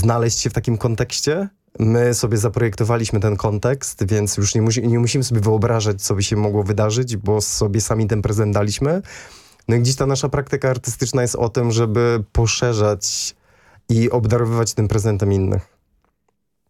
znaleźć się w takim kontekście. My sobie zaprojektowaliśmy ten kontekst, więc już nie musimy sobie wyobrażać, co by się mogło wydarzyć, bo sobie sami ten prezent daliśmy. No i gdzieś ta nasza praktyka artystyczna jest o tym, żeby poszerzać i obdarowywać tym prezentem innych.